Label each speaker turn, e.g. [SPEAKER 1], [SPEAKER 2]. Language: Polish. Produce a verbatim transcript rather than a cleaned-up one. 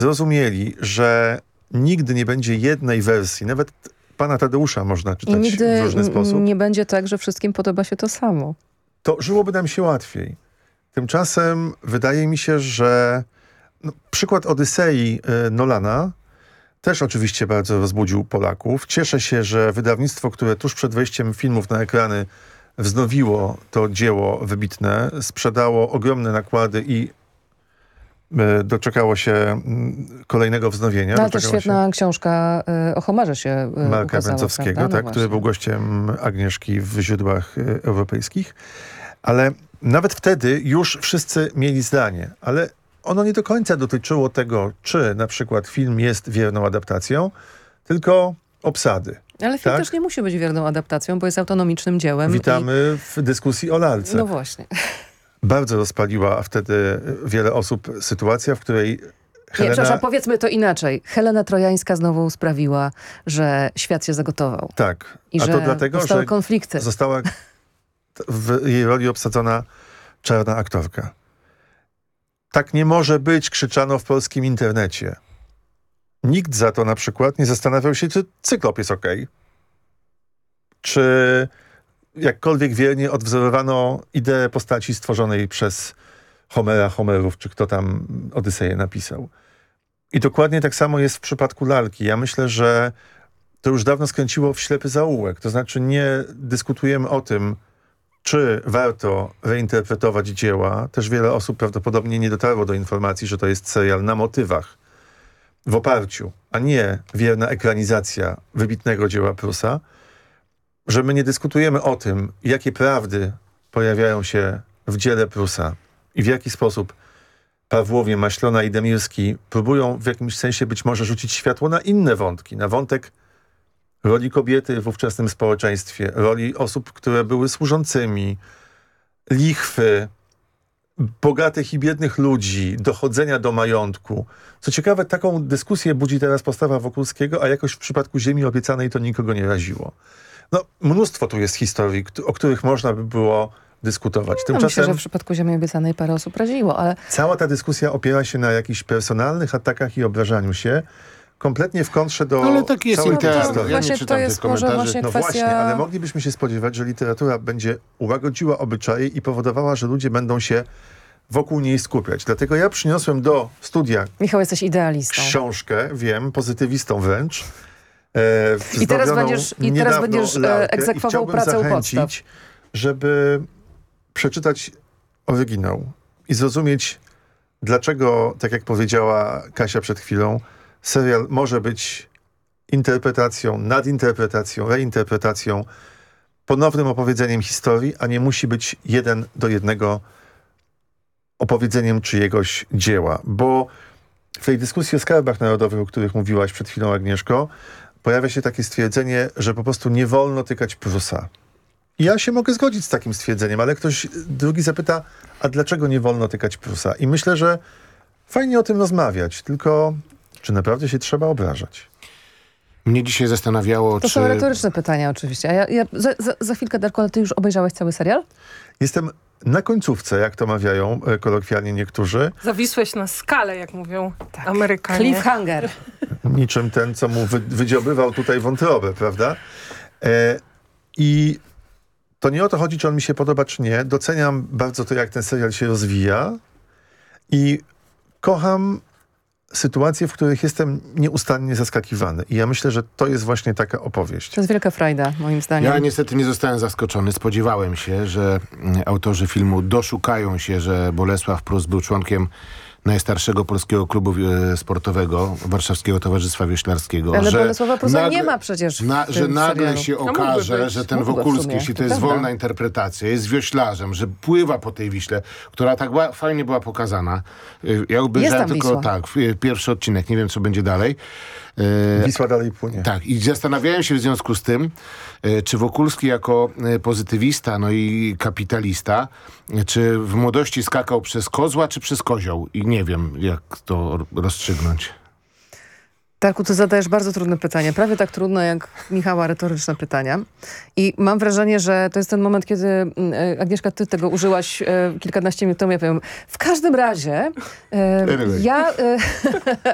[SPEAKER 1] zrozumieli, że nigdy nie będzie jednej wersji, nawet pana Tadeusza można czytać
[SPEAKER 2] I nigdy
[SPEAKER 1] w różny sposób.
[SPEAKER 2] nie będzie tak, że wszystkim podoba się to samo.
[SPEAKER 1] To żyłoby nam się łatwiej. Tymczasem wydaje mi się, że no, przykład Odysei y, Nolana też oczywiście bardzo rozbudził Polaków. Cieszę się, że wydawnictwo, które tuż przed wejściem filmów na ekrany wznowiło to dzieło wybitne, sprzedało ogromne nakłady i y, doczekało się y, kolejnego wznowienia.
[SPEAKER 2] No, ale też świetna się książka y, o Homerze się y,
[SPEAKER 1] Marka
[SPEAKER 2] ukazała,
[SPEAKER 1] Węcowskiego,
[SPEAKER 2] no
[SPEAKER 1] tak, który był gościem Agnieszki w źródłach y, europejskich. Ale nawet wtedy już wszyscy mieli zdanie, ale ono nie do końca dotyczyło tego, czy na przykład film jest wierną adaptacją, tylko obsady.
[SPEAKER 2] Ale film
[SPEAKER 1] tak?
[SPEAKER 2] też nie musi być wierną adaptacją, bo jest autonomicznym dziełem.
[SPEAKER 1] Witamy i... w dyskusji o lalce.
[SPEAKER 2] No właśnie.
[SPEAKER 1] Bardzo rozpaliła wtedy wiele osób sytuacja, w której Helena...
[SPEAKER 2] Nie, przepraszam, powiedzmy to inaczej. Helena Trojańska znowu sprawiła, że świat się zagotował.
[SPEAKER 1] Tak.
[SPEAKER 2] I
[SPEAKER 1] a
[SPEAKER 2] że
[SPEAKER 1] to dlatego,
[SPEAKER 2] powstały
[SPEAKER 1] że
[SPEAKER 2] konflikty.
[SPEAKER 1] została w jej roli obsadzona czarna aktorka. Tak nie może być, krzyczano w polskim internecie. Nikt za to na przykład nie zastanawiał się, czy Cyklop jest okej. Czy jakkolwiek wiernie odwzorowano ideę postaci stworzonej przez Homera, Homerów, czy kto tam Odyseję napisał. I dokładnie tak samo jest w przypadku lalki. Ja myślę, że to już dawno skręciło w ślepy zaułek. To znaczy nie dyskutujemy o tym, czy warto reinterpretować dzieła. Też wiele osób prawdopodobnie nie dotarło do informacji, że to jest serial na motywach, w oparciu, a nie wierna ekranizacja wybitnego dzieła Prusa. Że my nie dyskutujemy o tym, jakie prawdy pojawiają się w dziele Prusa i w jaki sposób Pawłowie, Maślona i Demirski próbują w jakimś sensie być może rzucić światło na inne wątki, na wątek roli kobiety w ówczesnym społeczeństwie, roli osób, które były służącymi, lichwy, bogatych i biednych ludzi, dochodzenia do majątku. Co ciekawe, taką dyskusję budzi teraz postawa Wokulskiego, a jakoś w przypadku Ziemi Obiecanej to nikogo nie raziło. No, mnóstwo tu jest historii, o których można by było dyskutować.
[SPEAKER 2] No,
[SPEAKER 1] Tymczasem
[SPEAKER 2] myślę, że w przypadku Ziemi Obiecanej parę osób raziło, ale...
[SPEAKER 1] Cała ta dyskusja opiera się na jakichś personalnych atakach i obrażaniu się, kompletnie w kontrze do
[SPEAKER 3] ale tak jest
[SPEAKER 1] całej
[SPEAKER 3] interes.
[SPEAKER 1] historii.
[SPEAKER 3] Ja
[SPEAKER 2] Właśnie
[SPEAKER 3] nie
[SPEAKER 2] to
[SPEAKER 3] czytam
[SPEAKER 2] jest
[SPEAKER 3] tych
[SPEAKER 2] może
[SPEAKER 3] komentarzy.
[SPEAKER 2] właśnie
[SPEAKER 1] No
[SPEAKER 2] kwestia...
[SPEAKER 1] właśnie, ale moglibyśmy się spodziewać, że literatura będzie ułagodziła obyczaje i powodowała, że ludzie będą się wokół niej skupiać. Dlatego ja przyniosłem do studia
[SPEAKER 2] Michał, jesteś idealistą.
[SPEAKER 1] książkę, wiem, pozytywistą wręcz. E,
[SPEAKER 2] I teraz będziesz, i teraz będziesz e, egzekwował pracę u podstaw.
[SPEAKER 1] Żeby przeczytać oryginał i zrozumieć, dlaczego, tak jak powiedziała Kasia przed chwilą, serial może być interpretacją, nadinterpretacją, reinterpretacją, ponownym opowiedzeniem historii, a nie musi być jeden do jednego opowiedzeniem czyjegoś dzieła. Bo w tej dyskusji o skarbach narodowych, o których mówiłaś przed chwilą, Agnieszko, pojawia się takie stwierdzenie, że po prostu nie wolno tykać Prusa. I ja się mogę zgodzić z takim stwierdzeniem, ale ktoś drugi zapyta, a dlaczego nie wolno tykać Prusa? I myślę, że fajnie o tym rozmawiać, tylko czy naprawdę się trzeba obrażać?
[SPEAKER 3] Mnie dzisiaj zastanawiało,
[SPEAKER 2] to
[SPEAKER 3] czy...
[SPEAKER 2] są retoryczne pytania oczywiście. A ja, ja za, za, za chwilkę, Darku, ale ty już obejrzałeś cały serial?
[SPEAKER 1] Jestem na końcówce, jak to mawiają e, kolokwialnie niektórzy.
[SPEAKER 4] Zawisłeś na skalę, jak mówią tak. Amerykanie.
[SPEAKER 2] Cliffhanger.
[SPEAKER 1] Niczym ten, co mu wy, wydziobywał tutaj wątrobę, prawda? E, I to nie o to chodzi, czy on mi się podoba, czy nie. Doceniam bardzo to, jak ten serial się rozwija i kocham sytuacje, w których jestem nieustannie zaskakiwany. I ja myślę, że to jest właśnie taka opowieść.
[SPEAKER 2] To jest wielka frajda, moim zdaniem.
[SPEAKER 3] Ja niestety nie zostałem zaskoczony. Spodziewałem się, że autorzy filmu doszukają się, że Bolesław Prus był członkiem najstarszego polskiego klubu e, sportowego, Warszawskiego Towarzystwa Wioślarskiego.
[SPEAKER 2] Ale
[SPEAKER 3] że
[SPEAKER 2] Bolesława Prusa
[SPEAKER 3] nagle,
[SPEAKER 2] nie ma przecież
[SPEAKER 3] na,
[SPEAKER 2] w
[SPEAKER 3] Że
[SPEAKER 2] tym
[SPEAKER 3] nagle
[SPEAKER 2] serialu.
[SPEAKER 3] się
[SPEAKER 4] mógłby
[SPEAKER 3] okaże,
[SPEAKER 4] być.
[SPEAKER 3] że ten
[SPEAKER 2] Mógłby w
[SPEAKER 3] Wokulski,
[SPEAKER 2] sumie,
[SPEAKER 3] jeśli to
[SPEAKER 2] to
[SPEAKER 3] jest
[SPEAKER 2] prawda.
[SPEAKER 3] wolna interpretacja, jest wioślarzem, że pływa po tej Wiśle, która tak ba- fajnie była pokazana. Y, Ja obejrzałem
[SPEAKER 2] tam
[SPEAKER 3] tylko
[SPEAKER 2] Wisła.
[SPEAKER 3] tak, w- pierwszy odcinek, nie wiem co będzie dalej. Y,
[SPEAKER 1] Wisła dalej płynie.
[SPEAKER 3] tak, i zastanawiałem się w związku z tym, e, czy Wokulski jako e, pozytywista, no i kapitalista, e, czy w młodości skakał przez kozła, czy przez kozioł? I nie wiem, jak to r- rozstrzygnąć.
[SPEAKER 2] Darku, ty zadajesz bardzo trudne pytanie. Prawie tak trudne jak Michała retoryczne pytania. I mam wrażenie, że to jest ten moment, kiedy mm, e, Agnieszka, ty tego użyłaś e, kilkanaście minut temu. Ja powiem, w każdym razie e,
[SPEAKER 3] Anyway.
[SPEAKER 2] ja... E,